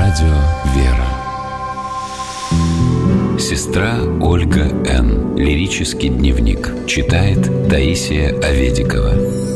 Радио «Вера». Сестра Ольга Н. Лирический дневник. Читает Таисия Аведикова.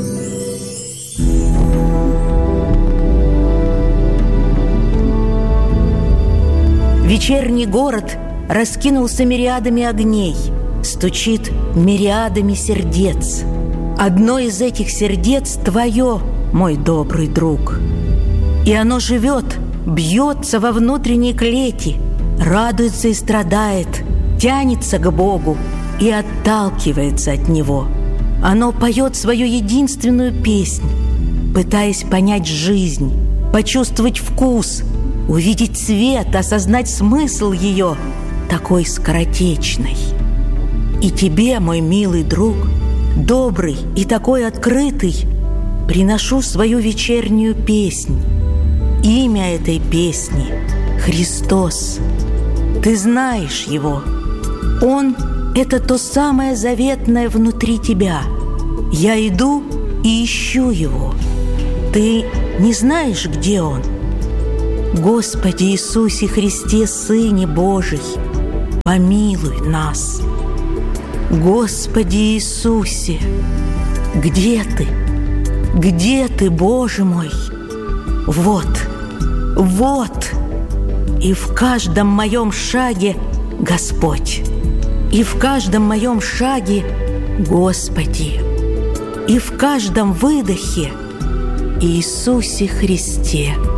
Вечерний город раскинулся мириадами огней, стучит мириадами сердец. Одно из этих сердец твое, мой добрый друг. И оно живет, бьется во внутренней клети, радуется и страдает, тянется к Богу и отталкивается от Него. Оно поет свою единственную песнь, пытаясь понять жизнь, почувствовать вкус, увидеть свет, осознать смысл ее, такой скоротечной. И тебе, мой милый друг, добрый и такой открытый, приношу свою вечернюю песнь. Имя этой песни — Христос. Ты знаешь Его. Он — это то самое заветное внутри тебя. Я иду и ищу Его. Ты не знаешь, где Он? Господи Иисусе Христе, Сыне Божий, помилуй нас. Господи Иисусе, где Ты? Где Ты, Боже мой? Вот, вот, и в каждом моем шаге Господь, и в каждом моем шаге Господи, и в каждом выдохе Иисусе Христе.